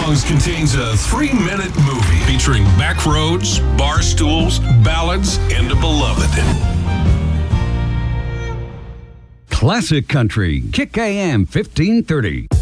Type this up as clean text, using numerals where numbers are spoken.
Songs contains a 3-minute movie featuring back roads, bar stools, ballads, and a beloved. Classic Country, Kick AM 1530.